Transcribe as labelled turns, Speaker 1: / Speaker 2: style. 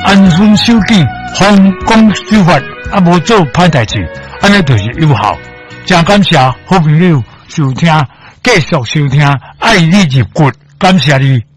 Speaker 1: 安分守己，奉公守法，无做歹代志，安尼就是有效。真感谢好朋友收听，继续收听，爱你入骨，感谢你。